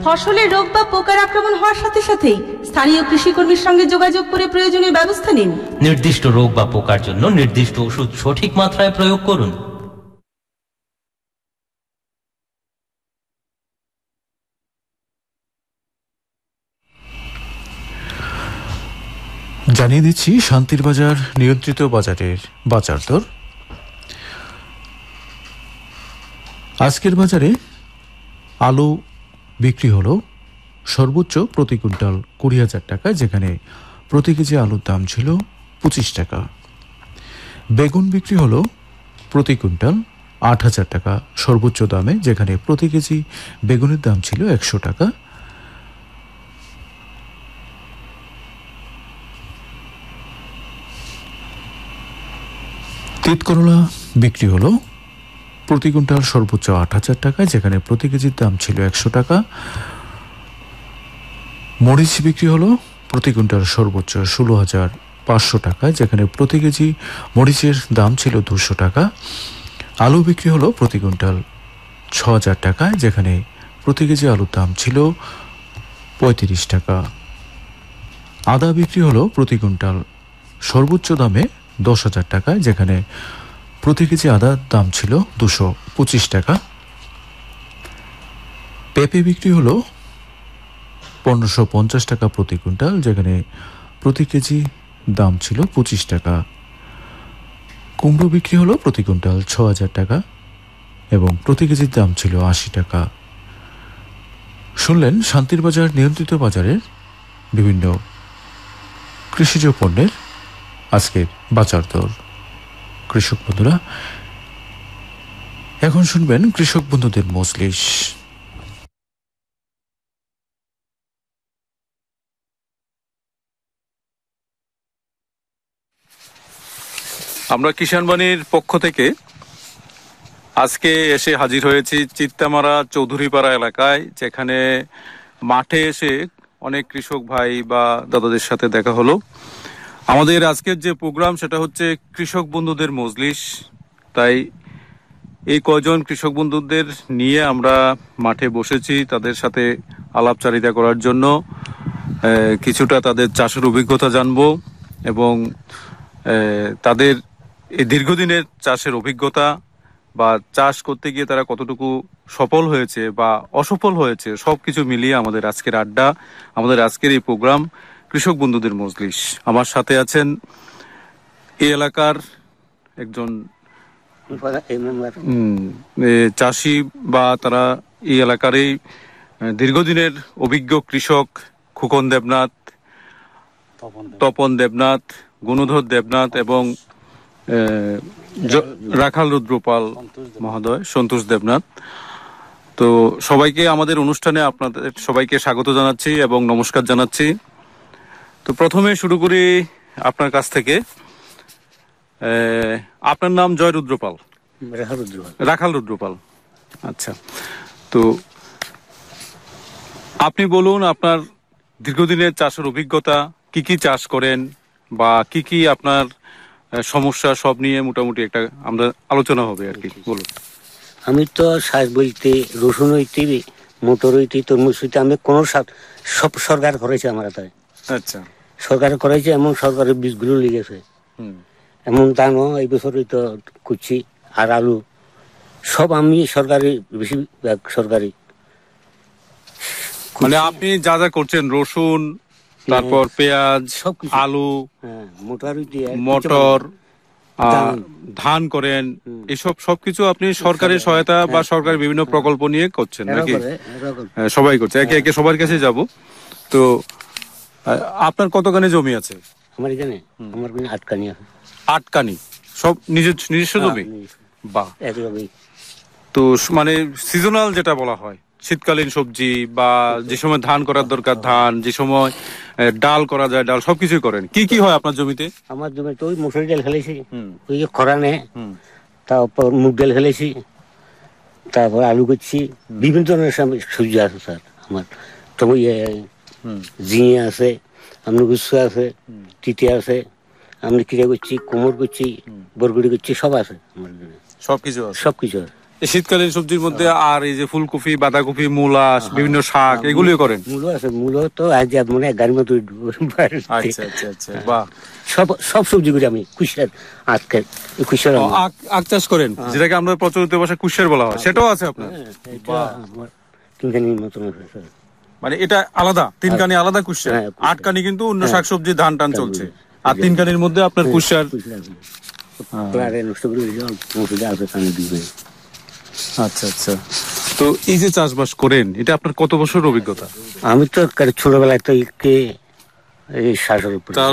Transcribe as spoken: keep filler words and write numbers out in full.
ফসলের রোগ বা পোকার আক্রমণ হওয়ার সাথে সাথেই স্থানীয় কৃষিকর্মীর সঙ্গে যোগাযোগ করে প্রয়োজনীয় ব্যবস্থা নিন। নির্দিষ্ট রোগ বা পোকার জন্য নির্দিষ্ট ওষুধ সঠিক মাত্রায় প্রয়োগ করুন। জানিয়ে দিচ্ছি শান্তির বাজার নিয়ন্ত্রিত বাজারের বাজার দর। আজকের বাজারে আলু বিক্রি হলো সর্বোচ্চ প্রতি কুইন্টাল কুড়ি হাজার টাকা, যেখানে প্রতি কেজি আলুর দাম ছিল পঁচিশ টাকা। বেগুন বিক্রি হলো প্রতি কুইন্টাল আট হাজার টাকা সর্বোচ্চ দামে, যেখানে প্রতি কেজি বেগুনের দাম ছিল একশো টাকা। তিত করলা বিক্রি হলো প্রতি কুইন্টাল সর্বোচ্চ আট হাজার টাকা, যেখানে প্রতি কেজির দাম ছিল একশো টাকা। মরিচ বিক্রি হলো প্রতি কুইন্টাল সর্বোচ্চ ষোলো হাজার পাঁচশো টাকা, যেখানে প্রতি কেজি মরিচের দাম ছিল দুশো টাকা। আলু বিক্রি হলো প্রতি কুইন্টাল ছ হাজার টাকা, যেখানে প্রতি কেজি আলুর দাম ছিল পঁয়ত্রিশ টাকা। আদা বিক্রি হলো প্রতি কুইন্টাল সর্বোচ্চ দামে দশ হাজার টাকা, যেখানে প্রতি কেজি আদার দাম ছিল দুশো পঁচিশ টাকা। পেঁপে বিক্রি হলো পনেরোশো পঞ্চাশ টাকা প্রতি কুইন্টাল, যেখানে প্রতি কেজি দাম ছিল পঁচিশ টাকা। কুমড়ো বিক্রি হলো প্রতি কুইন্টাল ছ হাজার টাকা এবং প্রতি কেজির দাম ছিল আশি টাকা। শুনলেন শান্তির বাজার নিয়ন্ত্রিত বাজারের বিভিন্ন কৃষিজ পণ্যের আজকের বাজার দর। কৃষক বন্ধুরা, এখন শুনবেন কৃষক বন্ধুদের মজলিস। আমরা কিষাণবাণীর পক্ষ থেকে আজকে এসে হাজির হয়েছি চিত্তামারা চৌধুরীপাড়া এলাকায়, যেখানে মাঠে এসে অনেক কৃষক ভাই বা দাদাদের সাথে দেখা হলো। আমাদের আজকের যে প্রোগ্রাম সেটা হচ্ছে কৃষক বন্ধুদের মজলিস। তাই এই কয়জন কৃষক বন্ধুদের নিয়ে আমরা মাঠে বসেছি তাদের সাথে আলাপচারিতা করার জন্য, কিছুটা তাদের চাষের অভিজ্ঞতা জানবো এবং তাদের এই দীর্ঘদিনের চাষের অভিজ্ঞতা বা চাষ করতে গিয়ে তারা কতটুকু সফল হয়েছে বা অসফল হয়েছে সবকিছু মিলিয়ে আমাদের আজকের আড্ডা, আমাদের আজকের এই প্রোগ্রাম কৃষক বন্ধুদের মজলিস। আমার সাথে আছেন এই এলাকার একজন চাষি বা তারা এই এলাকারই দীর্ঘদিনের অভিজ্ঞ কৃষক খোকন দেবনাথ, তপন দেবনাথ, গুণধর দেবনাথ এবং রাখাল রুদ্রপাল মহোদয়, সন্তোষ দেবনাথ। তো সবাইকে আমাদের অনুষ্ঠানে আপনাদের সবাইকে স্বাগত জানাচ্ছি এবং নমস্কার জানাচ্ছি। তো প্রথমে শুরু করি আপনার কাছ থেকে। আপনার নাম জয় রুদ্রপাল? রাখাল রুদ্রপাল। আচ্ছা, তো আপনি বলুন আপনার দীর্ঘদিনের চাষের অভিজ্ঞতা, কি কি চাষ করেন বা কি কি আপনার সমস্যা, সব নিয়ে মোটামুটি একটা আমরা আলোচনা হবে আর কি। বলুন। আমি তো চাষ বলতে রসুন হইতে মোটর হইতে তরমুজ হইতে আমি কোন সব সরকার করেছে আমার তাই। আচ্ছা, সরকার করেছে এমন সরকারের বীজগুলো লেগেছে, এমন ধানও এই বছর তো করছি, আর আলু সব আমি সরকারি, বেশি সরকারি। মানে আপনি যা যা করছেন রসুন, তারপর পেঁয়াজ, আলু, মোটর মটর, ধান করেন, এসব সবকিছু আপনি সরকারি সহায়তা বা সরকারি বিভিন্ন প্রকল্প নিয়ে করছেন নাকি? সবাই করছে, একে একে সবার কাছে যাব। তো আপনার কতখানি জমি আছে? আমার এখানে আমার আটকানি আছে। আটকানি? সব নিজের নিজস্ব জমি? বাহ। তো মানে সিজনাল যেটা বলা হয়, শীতকালীন সবজি বা যে সময় ধান করার দরকার ধান, যে সময় ডাল করা যায় ডাল, সবকিছুই করেন। কি কি হয় আপনার জমিতে? আমার জমিতে ওই মসুরি ডাল ফেলেছি, ওই যে খরানে, তারপর মুগ ডাল ফেলেছি, তারপর আলু করছি, বিভিন্ন ধরনের সবজি আছে স্যার আমার। তো ঝিঙে আছে, আপনার গুচ্ছু আছে, তিতে আছে, আমি কিরা করছি, কোমর করছি, বরগুড়ি করছি, সব আছে আমার জন্য। সবকিছু? সবকিছু আছে। এই শীতকালীন সবজির মধ্যে আর এই যে ফুলকপি, বাঁধাকপি, মূলা, বিভিন্ন শাক এগুলিও করেন? মূলো আছে, মূলো তো আজ মনে হয় গাড়ির মতো আচ্ছা আচ্ছা আচ্ছা, বাহ। সব সব সবজি করি আমি, কুশিয়ার আজকে কুশিয়ার ও, আখ আখ চাষ করেন, যেটাকে আমরা প্রচলিত ভাষায় কুশিয়ার বলা হয়, সেটাও আছে আপনার? তিনখানির মতন আছে স্যার। মানে এটা আলাদা, তিন কানি আলাদা কুশিয়ার, হ্যাঁ, কুশিয়ার। আট কানি কিন্তু অন্য শাকসবজি, ধান টান চলছে, আর তিন কানির মধ্যে আপনার কুশিয়ার। নষ্ট করে মসুদে আছে কানে দিবে। আচ্ছা আচ্ছা। তো এই যে চাষবাস করেন, এটা আপনার কত বছর অভিজ্ঞতা? আমি তো ছোটবেলায় তো এই শাসের উপরে